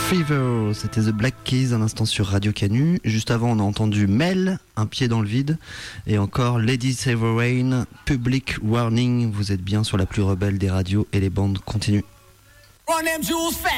Fever, c'était The Black Keys, un instant sur Radio Canu. Juste avant, on a entendu Mel, Un pied dans le vide. Et encore Lady Save the Rain, Public Warning. Vous êtes bien sur la plus rebelle des radios et les bandes continuent.